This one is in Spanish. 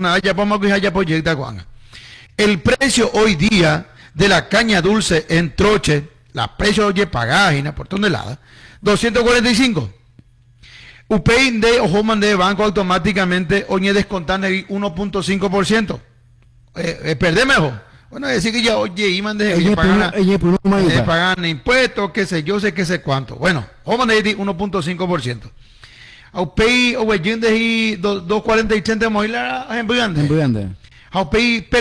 ya podemos que ya proyecta Juan. El precio hoy día de la caña dulce en troche, la precio de pagágina por tonelada, 245. UPI de Ojoman de banco automáticamente oye descontan el 1.5%. Perdé mejor. Bueno, decir que ya oye iman de pagan impuestos, qué sé yo, sé qué sé cuánto. Bueno, Ojoman de 1.5%. UPI o de 2.47 moila en Bugande. En Bugande. UPI